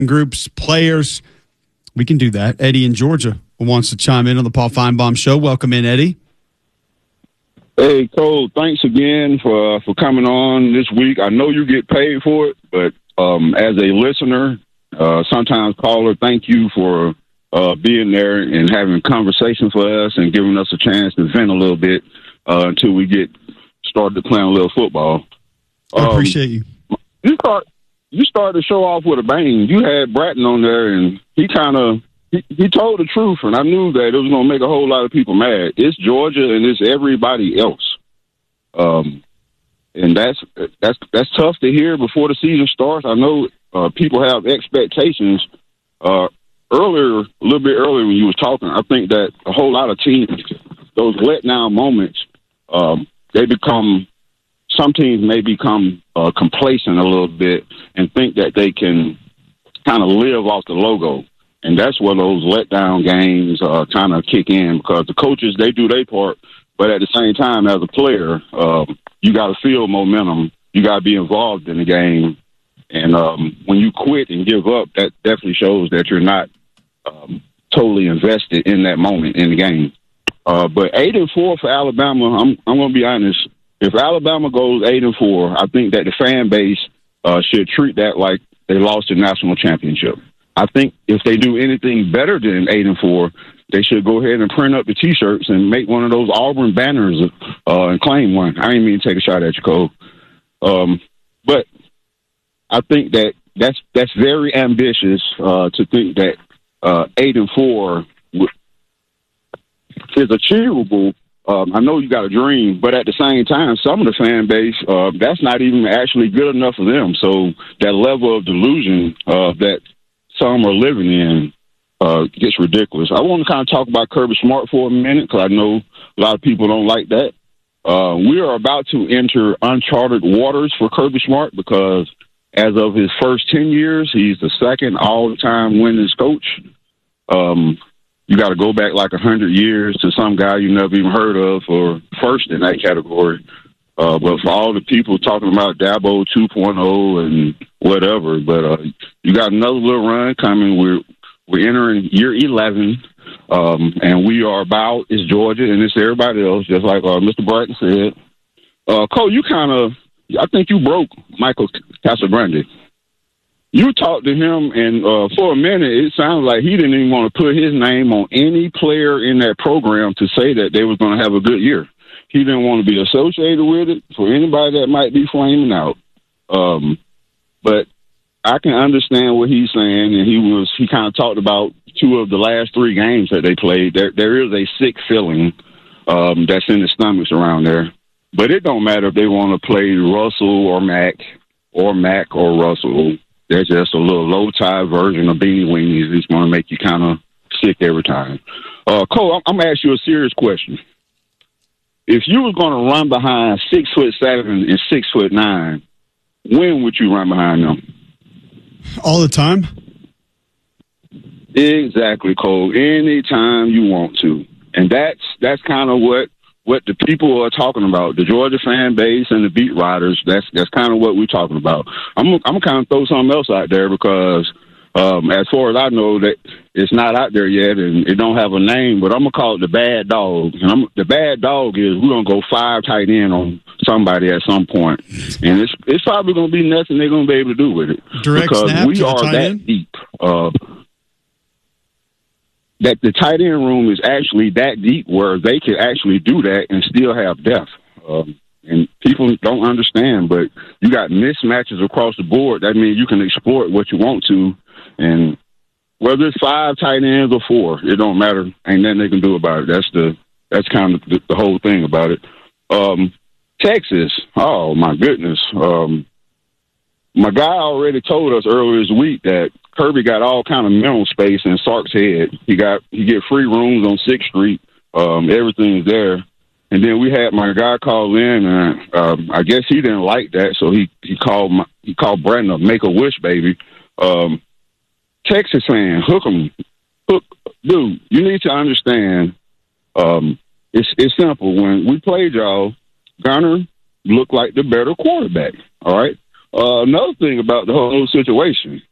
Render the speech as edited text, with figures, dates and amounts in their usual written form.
groups, players. We can do that. Eddie in Georgia wants to chime in on the Paul Feinbaum Show. Welcome in, Eddie. Hey, Cole, thanks again for coming on this week. I know you get paid for it, but as a listener, sometimes caller, thank you for being there and having conversations with us and giving us a chance to vent a little bit until we get started playing a little football. I appreciate you. You started the show off with a bang. You had Bratton on there, and he told the truth, and I knew that it was going to make a whole lot of people mad. It's Georgia, and it's everybody else. And that's tough to hear before the season starts. I know people have expectations. A little bit earlier when you was talking, I think that a whole lot of teams, those letdown moments, some teams may become complacent a little bit and think that they can kind of live off the logo. And that's where those letdown games kind of kick in, because the coaches, they do their part. But at the same time, as a player, you got to feel momentum. You got to be involved in the game. And when you quit and give up, that definitely shows that you're not totally invested in that moment in the game. But 8-4 for Alabama, I'm going to be honest. If Alabama goes 8-4, I think that the fan base should treat that like they lost the national championship. I think if they do anything better than 8-4, they should go ahead and print up the T-shirts and make one of those Auburn banners and claim one. I didn't mean to take a shot at you, Cole. But I think that that's very ambitious to think that 8-4 is achievable. I know you got a dream, but at the same time, some of the fan base, that's not even actually good enough for them. So that level of delusion that some are living in gets ridiculous. I want to kind of talk about Kirby Smart for a minute, because I know a lot of people don't like that. We are about to enter uncharted waters for Kirby Smart, because as of his first 10 years, he's the second all-time winningest coach. You got to go back like 100 years to some guy you never even heard of for first in that category. But for all the people talking about Dabo 2.0 and whatever, but you got another little run coming. We're entering year 11, and we are about as Georgia, and it's everybody else, just like Mr. Bratton said. Cole, I think you broke Michael Casagrande. You talked to him, and for a minute, it sounds like he didn't even want to put his name on any player in that program to say that they was going to have a good year. He didn't want to be associated with it for anybody that might be flaming out. But I can understand what he's saying, and he kind of talked about 2 of the last 3 games that they played. There is a sick feeling that's in the stomachs around there. But it don't matter if they want to play Russell or Mac or Russell. They're just a little low-tide version of Beanie Weenies. It's going to make you kind of sick every time. Cole, I'm going to ask you a serious question. If you were going to run behind 6'7" and 6'9", when would you run behind them? All the time. Exactly, Cole. Anytime you want to. And that's kind of what the people are talking about, the Georgia fan base and the beat writers. That's kind of what we're talking about. I'm kind of throw something else out there, because as far as I know, that it's not out there yet, and it don't have a name, but I'm going to call it the bad dog. And the bad dog is we're going to go 5 tight end on somebody at some point. And it's probably going to be nothing they're going to be able to do with it. Direct because snap we to the are tight that end? deep. That the tight end room is actually that deep where they can actually do that and still have depth. And people don't understand, but you got mismatches across the board. That means you can exploit what you want to. And whether it's 5 tight ends or 4, it don't matter. Ain't nothing they can do about it. That's kind of the whole thing about it. Texas, oh my goodness. My guy already told us earlier this week that Kirby got all kind of mental space in Sark's head. He get free rooms on 6th Street. Everything's there. And then we had my guy call in, and I guess he didn't like that, so he called Brandon a Make-A-Wish baby. Texas fan, dude. You need to understand. It's simple. When we played y'all, Gunner looked like the better quarterback. All right. Another thing about the whole situation.